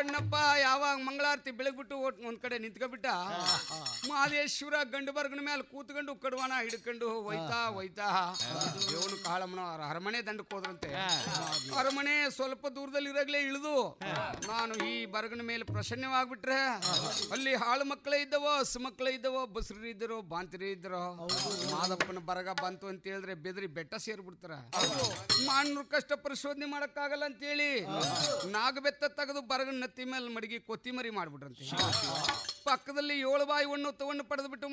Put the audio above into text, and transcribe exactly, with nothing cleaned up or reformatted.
ಕಣ್ಣಪ್ಪ ಯಾವಾಗ ಮಂಗಳಾರತಿ ಬೆಳಗ್ಬಿಟ್ಟು ಒಂದ್ ಕಡೆ ನಿಂತ್ಕೊಬಿಟ್ಟ ಮಹದೇಶ್ವರ ಗಂಡು ಬರ್ಗನ ಮೇಲೆ ಕೂತ್ಕೊಂಡು ಕಡುವಾನ ಹಿಡ್ಕೊಂಡು ಹೋಯ್ತಾ ಹೋಯ್ತಾ ದೇವನು ಕಾಳಮ್ಮನ ಅರಮನೆ ದಂಡಕ್ಕೆ ಹೋದ್ರಂತೆ. ಅರಮನೆ ಸ್ವಲ್ಪ ದೂರದಲ್ಲಿ ಇರಾಗ್ಲೇ ಇಳಿದು ನಾನು ಈ ಬರ್ಗನ ಮೇಲೆ ಪ್ರಸನ್ನವಾಗ್ಬಿಟ್ರೆ ಅಲ್ಲಿ ಹಾಳು ಮಕ್ಕಳೇ ಇದ್ದವೋ ಹಸು ಮಕ್ಕಳೇ ಇದ್ದವೋ ಬಸ್ರಿ ಇದ್ದರೋ ಬಾಂತಿರಿ ಇದ್ದರೋ ಮಾದಪ್ಪನ ಬರಗ ಬಂತು ಅಂತ ಹೇಳಿದ್ರೆ ಬೆದರಿ ಬೆಟ್ಟ ಸೇರ್ಬಿಡ್ತಾರ. ಮಾನೂರು ಕಷ್ಟ ಪರಿಶೋಧನೆ ಮಾಡಕ್ಕಾಗಲ್ಲ ಅಂತೇಳಿ ನಾಗಬೆತ್ತ ತೆಗೆದು ಬರಗನ ನತ್ತಿ ಮೇಲೆ ಮಡಗಿ ಕೊತ್ತಿಮರಿ ಮಾಡ್ಬಿಟ್ರಂತೆ. ಪಕ್ಕದಲ್ಲಿ ಏಳು ಬಾಯಿ ಒಣ್ಣು ತಗೊಂಡು ಪಡೆದು ಬಿಟ್ಟು